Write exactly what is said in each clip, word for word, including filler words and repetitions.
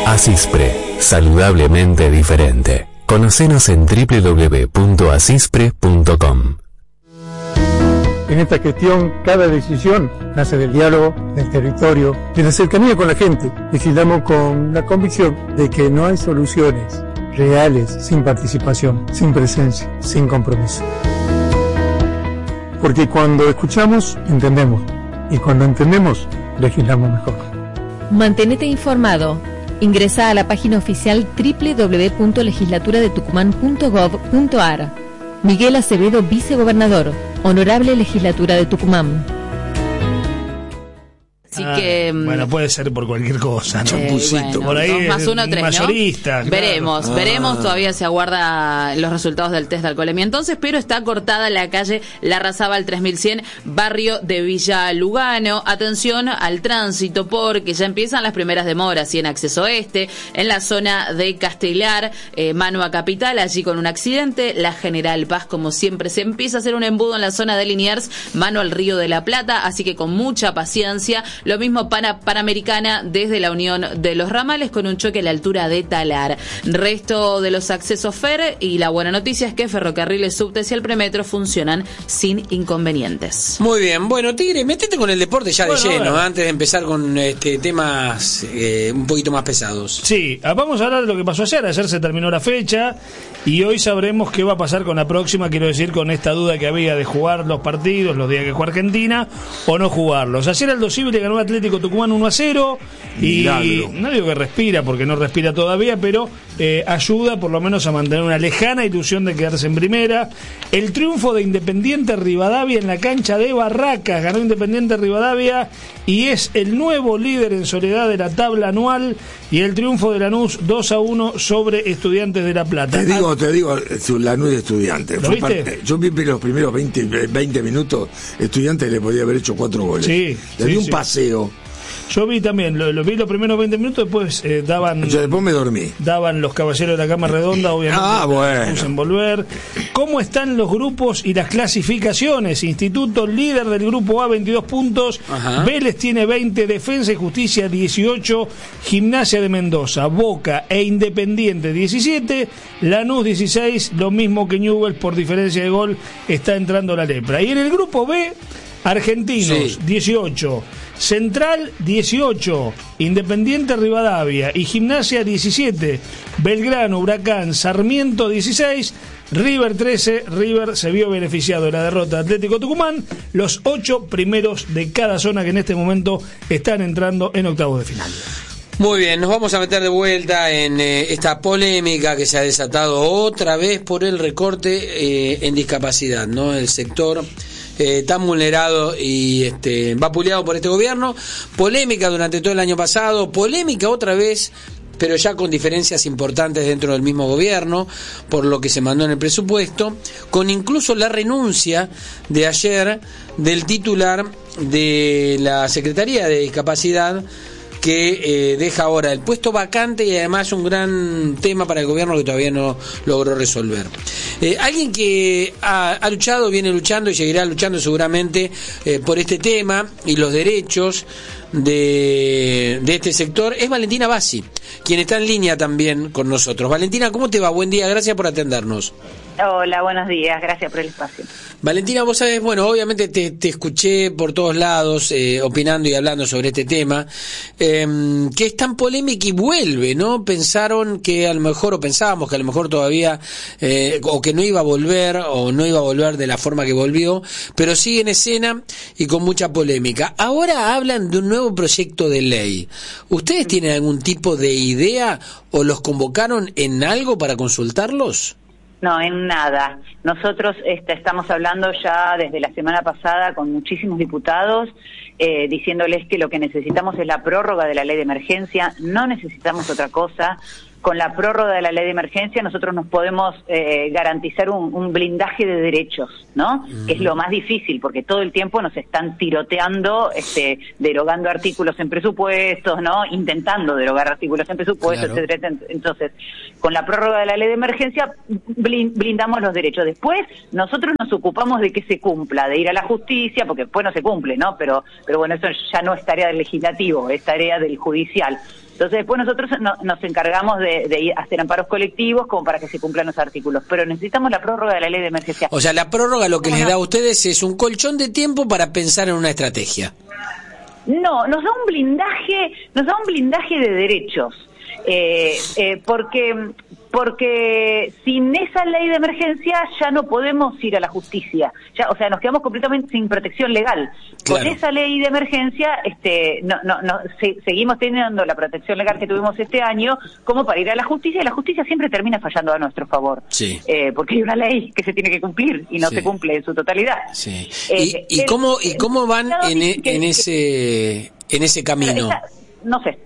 Asispre, saludablemente diferente. Conocenos en doble u doble u doble u punto asispre punto com. En esta gestión, cada decisión nace del diálogo, del territorio, de la cercanía con la gente. Legislamos con la convicción de que no hay soluciones reales sin participación, sin presencia, sin compromiso. Porque cuando escuchamos, entendemos. Y cuando entendemos, legislamos mejor. Mantenete informado. Ingresa a la página oficial doble u doble u doble u punto legislatura de tucumán punto gov punto ar. Miguel Acevedo, vicegobernador. Honorable Legislatura de Tucumán. Así ah, que bueno, puede ser por cualquier cosa, ¿no? Eh, bueno, por ahí dos más uno, tres, mayorista, ¿no? Claro. Veremos, ah. veremos, todavía se aguarda los resultados del test de alcoholemia entonces, pero está cortada la calle Larrazábal tres mil cien, barrio de Villa Lugano. Atención al tránsito porque ya empiezan las primeras demoras y en acceso este, en la zona de Castelar, eh, mano a Capital, allí con un accidente, la General Paz, como siempre, se empieza a hacer un embudo en la zona de Liniers, mano al Río de la Plata, así que con mucha paciencia. Lo mismo para Panamericana desde la Unión de los Ramales con un choque a la altura de Talar. Resto de los accesos Fer y la buena noticia es que ferrocarriles, subtes y el premetro funcionan sin inconvenientes. Muy bien, bueno Tigre, métete con el deporte ya bueno, de lleno, bueno. antes de empezar con este temas eh, un poquito más pesados. Sí, vamos a hablar de lo que pasó ayer. Ayer se terminó la fecha y hoy sabremos qué va a pasar con la próxima, quiero decir, con esta duda que había de jugar los partidos, los días que juega Argentina o no jugarlos. Ayer Aldo Civi le ganó Atlético Tucumán uno a cero y Milagro. No digo que respira porque no respira todavía, pero eh, ayuda por lo menos a mantener una lejana ilusión de quedarse en primera. El triunfo de Independiente Rivadavia en la cancha de Barracas, ganó Independiente Rivadavia y es el nuevo líder en soledad de la tabla anual, y el triunfo de Lanús dos a uno sobre Estudiantes de La Plata. Te digo, te digo, Lanús de Estudiantes. ¿Lo viste? Parte, yo vi los primeros veinte, veinte minutos, Estudiantes le podía haber hecho cuatro goles. Sí, le sí, di un sí. paseo. Yo vi también, lo, lo vi los primeros veinte minutos, después eh, daban... Yo después me dormí. Daban los caballeros de la cama redonda, obviamente. Ah, bueno. Puse en volver. ¿Cómo están los grupos y las clasificaciones? Instituto líder del grupo A, veintidós puntos. Ajá. Vélez tiene veinte, Defensa y Justicia dieciocho, Gimnasia de Mendoza, Boca e Independiente diecisiete, Lanús dieciséis, lo mismo que Newell's, por diferencia de gol está entrando la lepra. Y en el grupo B, Argentinos sí. dieciocho, Central dieciocho, Independiente Rivadavia y Gimnasia diecisiete, Belgrano, Huracán, Sarmiento dieciséis, River trece. River se vio beneficiado de la derrota de Atlético Tucumán. Los ocho primeros de cada zona que en este momento están entrando en octavos de final. Muy bien, nos vamos a meter de vuelta en eh, esta polémica que se ha desatado otra vez por el recorte eh, en discapacidad, ¿no? El sector Eh, tan vulnerado y este, vapuleado por este gobierno. Polémica durante todo el año pasado, polémica otra vez, pero ya con diferencias importantes dentro del mismo gobierno, por lo que se mandó en el presupuesto, con incluso la renuncia de ayer del titular de la Secretaría de Discapacidad, que eh, deja ahora el puesto vacante y además un gran tema para el gobierno que todavía no logró resolver. Eh, alguien que ha, ha luchado, viene luchando y seguirá luchando seguramente eh, por este tema y los derechos de, de este sector es Valentina Bassi, quien está en línea también con nosotros. Valentina, ¿cómo te va? Buen día, gracias por atendernos. Hola, buenos días, gracias por el espacio. Valentina, vos sabés, bueno, obviamente te, te escuché por todos lados eh, opinando y hablando sobre este tema, eh, que es tan polémico y vuelve, ¿no? Pensaron que a lo mejor, o pensábamos que a lo mejor todavía, eh, o que no iba a volver, o no iba a volver de la forma que volvió, pero sigue en escena y con mucha polémica. Ahora hablan de un nuevo proyecto de ley. ¿Ustedes tienen algún tipo de idea o los convocaron en algo para consultarlos? No, en nada. Nosotros este, estamos hablando ya desde la semana pasada con muchísimos diputados, eh, diciéndoles que lo que necesitamos es la prórroga de la ley de emergencia, no necesitamos otra cosa. Con la prórroga de la ley de emergencia nosotros nos podemos eh, garantizar un, un blindaje de derechos, ¿no? Uh-huh. Que es lo más difícil, porque todo el tiempo nos están tiroteando, este, derogando artículos en presupuestos, ¿no? Intentando derogar artículos en presupuestos, claro. etcétera. Entonces, con la prórroga de la ley de emergencia blindamos los derechos. Después nosotros nos ocupamos de que se cumpla, de ir a la justicia, porque después no se cumple, ¿no? Pero, pero bueno, eso ya no es tarea del legislativo, es tarea del judicial. Entonces después nosotros no, nos encargamos de, de ir a hacer amparos colectivos como para que se cumplan los artículos, pero necesitamos la prórroga de la ley de emergencia. O sea, la prórroga lo que les da a ustedes es un colchón de tiempo para pensar en una estrategia. No, nos da un blindaje, nos da un blindaje de derechos, eh, eh, porque porque sin esa ley de emergencia ya no podemos ir a la justicia, ya, o sea, nos quedamos completamente sin protección legal. Claro. Con esa ley de emergencia, este, no, no, no, se, seguimos teniendo la protección legal que tuvimos este año, como para ir a la justicia, y la justicia siempre termina fallando a nuestro favor, sí. eh, porque hay una ley que se tiene que cumplir y no sí. se cumple en su totalidad. Sí. Eh, ¿Y, y el, cómo y cómo van en, e, en ese en ese camino? Esa, no sé.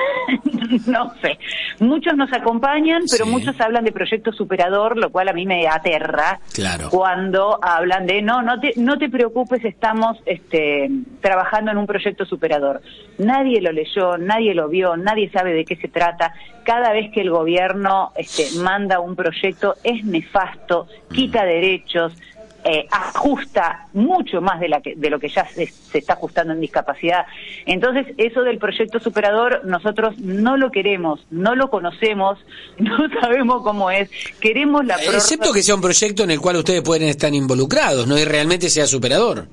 No sé, muchos nos acompañan, pero sí. muchos hablan de proyecto superador, lo cual a mí me aterra. Claro. Cuando hablan de no, no te, no te preocupes, estamos este, trabajando en un proyecto superador. Nadie lo leyó, nadie lo vio, nadie sabe de qué se trata. Cada vez que el gobierno este, manda un proyecto es nefasto, quita mm. derechos. Eh, ajusta mucho más de, la que, de lo que ya se, se está ajustando en discapacidad. Entonces, eso del proyecto superador, nosotros no lo queremos, no lo conocemos, no sabemos cómo es, queremos la prórroga. Excepto que sea un proyecto en el cual ustedes pueden estar involucrados, no y realmente sea superador.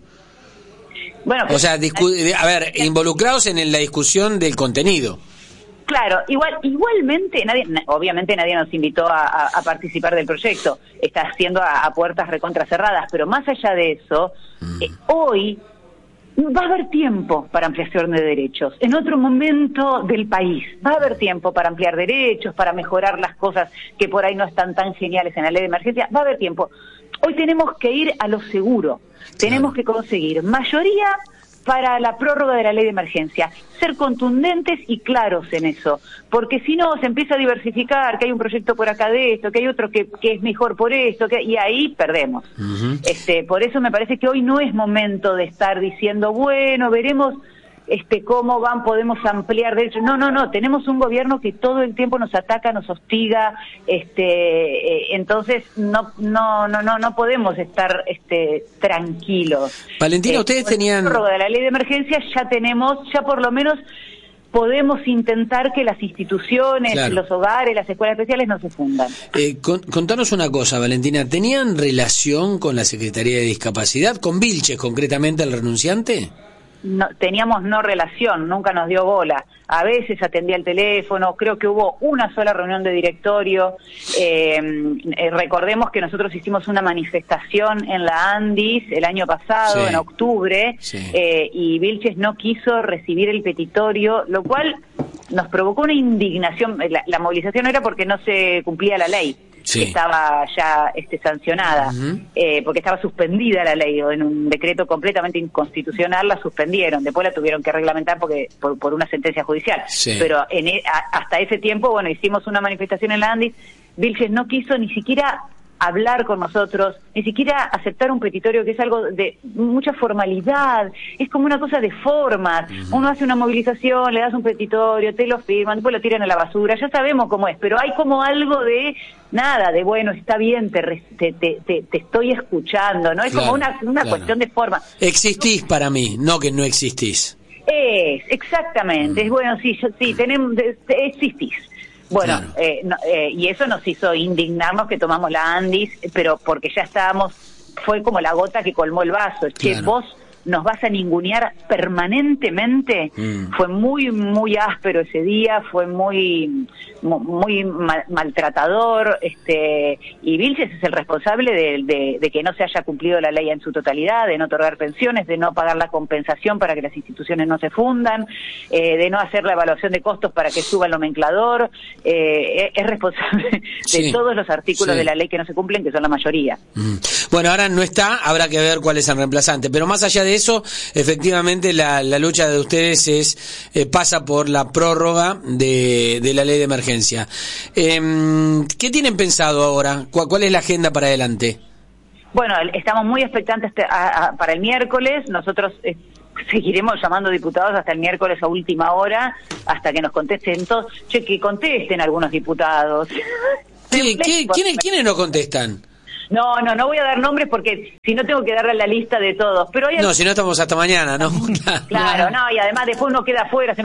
Bueno, o sea, discu- a ver, involucrados en la discusión del contenido. Claro, igual, igualmente, nadie, obviamente nadie nos invitó a, a, a participar del proyecto, está haciendo a, a puertas recontra cerradas, pero más allá de eso, mm. eh, hoy va a haber tiempo para ampliación de derechos, en otro momento del país, va a haber tiempo para ampliar derechos, para mejorar las cosas que por ahí no están tan geniales en la ley de emergencia, va a haber tiempo. Hoy tenemos que ir a lo seguro, tenemos que conseguir mayoría para la prórroga de la ley de emergencia, ser contundentes y claros en eso, porque si no se empieza a diversificar, que hay un proyecto por acá de esto, que hay otro que, que es mejor por esto, que, y ahí perdemos. Uh-huh. Este, por eso me parece que hoy no es momento de estar diciendo, bueno, veremos este cómo van, podemos ampliar derechos. No, no, no, tenemos un gobierno que todo el tiempo nos ataca, nos hostiga, este eh, entonces no no no no no podemos estar este tranquilos. Valentina, eh, ustedes tenían de la ley de emergencia ya tenemos, ya por lo menos podemos intentar que las instituciones, claro. los hogares, las escuelas especiales no se fundan. Eh, con, contanos una cosa, Valentina, ¿tenían relación con la Secretaría de Discapacidad, con Vilches concretamente, el renunciante? No, teníamos no relación, nunca nos dio bola. A veces atendía el teléfono, creo que hubo una sola reunión de directorio. Eh, eh, recordemos que nosotros hicimos una manifestación en la Andis el año pasado, sí. en octubre, sí. eh, y Vilches no quiso recibir el petitorio, lo cual nos provocó una indignación. La, la movilización no era porque no se cumplía la ley. Sí. Estaba ya este, sancionada, uh-huh. eh, porque estaba suspendida la ley, o en un decreto completamente inconstitucional la suspendieron, después la tuvieron que reglamentar porque por, por una sentencia judicial, sí. pero en, a, hasta ese tiempo, bueno, hicimos una manifestación en la Andis, Vilches no quiso ni siquiera hablar con nosotros, ni siquiera aceptar un petitorio, que es algo de mucha formalidad, es como una cosa de formas. Uh-huh. Uno hace una movilización, le das un petitorio, te lo firman, después lo tiran a la basura, ya sabemos cómo es, pero hay como algo de nada, de bueno, está bien, te te, te, te, te estoy escuchando, ¿no? Es claro, como una, una claro. cuestión de forma. Existís para mí, no que no existís. Es, exactamente, uh-huh. es bueno, sí, yo, sí, tenemos, existís. Bueno, claro. eh, no, eh, y eso nos hizo indignarnos que tomamos la Andis, pero porque ya estábamos, fue como la gota que colmó el vaso. Es que claro. vos nos vas a ningunear permanentemente. Mm. Fue muy, muy áspero ese día, fue muy, muy mal, maltratador, este, y Vilches es el responsable de, de, de que no se haya cumplido la ley en su totalidad, de no otorgar pensiones, de no pagar la compensación para que las instituciones no se fundan, eh, de no hacer la evaluación de costos para que suba el nomenclador, eh, es responsable de sí. todos los artículos sí. de la ley que no se cumplen, que son la mayoría. Mm. Bueno, ahora no está, habrá que ver cuál es el reemplazante, pero más allá de eso, efectivamente la, la lucha de ustedes es eh, pasa por la prórroga de, de la ley de emergencia. Eh, ¿Qué tienen pensado ahora? ¿Cuál, cuál es la agenda para adelante? Bueno, estamos muy expectantes te, a, a, para el miércoles. Nosotros eh, seguiremos llamando diputados hasta el miércoles a última hora, hasta que nos contesten todos. Che, que contesten algunos diputados. ¿Qué, qué, ¿quiénes, ¿Quiénes no contestan? No, no, no voy a dar nombres porque si no tengo que darle la lista de todos. Pero hay no, si no estamos hasta mañana, ¿no? Claro, no, y además después uno queda afuera, se me enoja.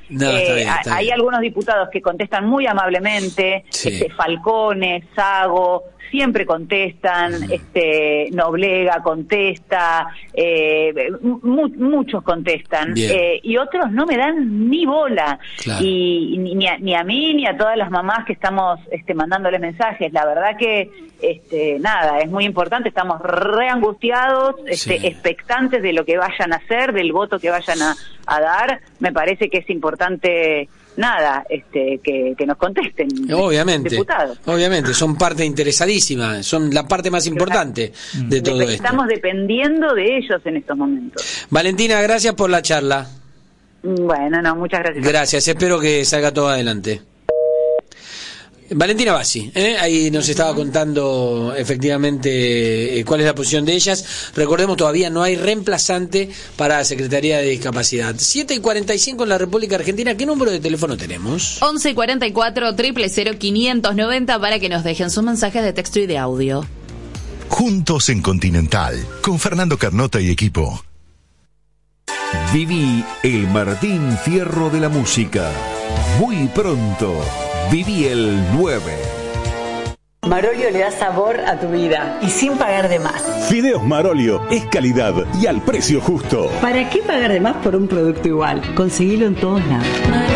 No, está eh, bien, está hay bien. algunos diputados que contestan muy amablemente, Sí. este, Falcone, Sago, siempre contestan, este, Noblega contesta, eh, mu- muchos contestan, Bien. eh, y otros no me dan ni bola, Claro. y ni, ni, a, ni a mí ni a todas las mamás que estamos este, mandándoles mensajes. La verdad que, este, nada, es muy importante, estamos re angustiados, este, Sí. expectantes de lo que vayan a hacer, del voto que vayan a, a dar. Me parece que es importante, nada, este, que, que nos contesten. Obviamente, Diputados. obviamente, son parte interesadísima, son la parte más importante de todo Dep- esto. Estamos dependiendo de ellos en estos momentos. Valentina, gracias por la charla. Bueno, no, muchas gracias. Gracias, espero que salga todo adelante. Valentina Bassi, ¿eh? ahí nos estaba contando efectivamente eh, cuál es la posición de ellas. Recordemos, todavía no hay reemplazante para la Secretaría de Discapacidad. siete y cuarenta y cinco en la República Argentina. ¿Qué número de teléfono tenemos? once cuarenta y cuatro, cero cero cero, quinientos noventa para que nos dejen sus mensajes de texto y de audio. Juntos en Continental, con Fernando Carnota y equipo. Viví el Martín Fierro de la música. Muy pronto, viví el nueve. Marolio le da sabor a tu vida y sin pagar de más. Fideos Marolio es calidad y al precio justo. ¿Para qué pagar de más por un producto igual? Conseguilo en todos lados.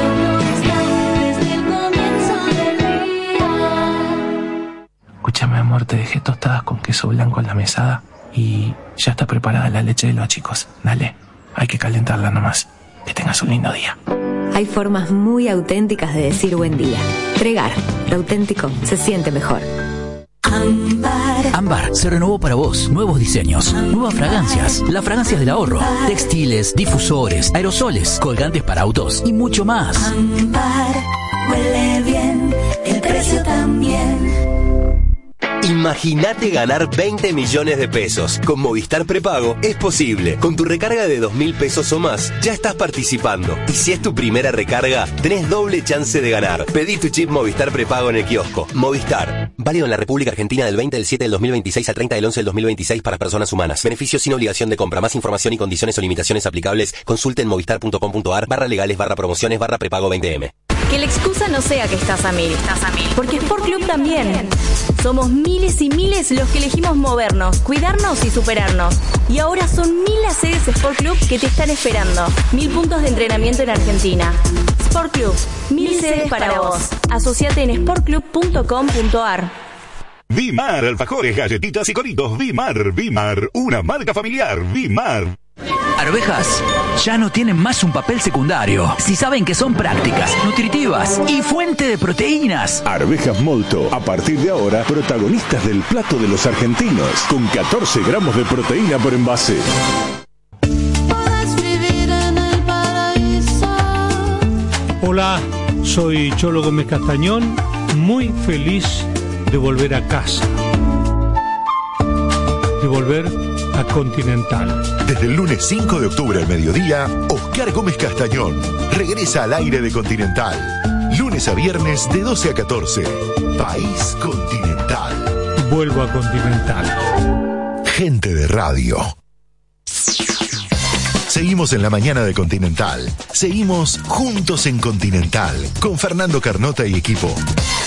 Escúchame, amor, te dejé tostadas con queso blanco en la mesada y ya está preparada la leche de los chicos. Dale, hay que calentarla nomás. Que tengas un lindo día. Hay formas muy auténticas de decir buen día. Pregar, lo auténtico se siente mejor. Ámbar. Ámbar se renovó para vos. Nuevos diseños, nuevas fragancias, las fragancias del ahorro, textiles, difusores, aerosoles, colgantes para autos y mucho más. Ámbar, huele bien, el precio también. Imagínate ganar veinte millones de pesos. Con Movistar Prepago es posible. Con tu recarga de dos mil pesos o más, ya estás participando. Y si es tu primera recarga, tenés doble chance de ganar. Pedí tu chip Movistar Prepago en el kiosco. Movistar. Válido en la República Argentina del veinte del siete del dos mil veintiséis al treinta del once del dos mil veintiséis para personas humanas. Beneficios sin obligación de compra. Más información y condiciones o limitaciones aplicables, consulte en movistar.com.ar barra legales barra promociones barra prepago veinte eme. Que la excusa no sea que estás a mil, estás a mil. Porque Sport Club también. Somos miles y miles los que elegimos movernos, cuidarnos y superarnos. Y ahora son mil las sedes Sport Club que te están esperando. Mil puntos de entrenamiento en Argentina. Sport Club, mil, mil sedes para, para vos. Asociate en sport club punto com punto ar. Vimar, alfajores, galletitas y coritos. Vimar, Vimar, una marca familiar. Vimar. Arvejas ya no tienen más un papel secundario. Si saben que son prácticas, nutritivas y fuente de proteínas. Arvejas Molto, a partir de ahora, protagonistas del plato de los argentinos, con catorce gramos de proteína por envase. Hola, soy Cholo Gómez Castañón, muy feliz de volver a casa, de volver a Continental. Desde el lunes cinco de octubre al mediodía, Oscar Gómez Castañón regresa al aire de Continental. Lunes a viernes de doce a catorce. País Continental. Vuelvo a Continental. Gente de radio. Seguimos en la mañana de Continental. Seguimos juntos en Continental con Fernando Carnota y equipo.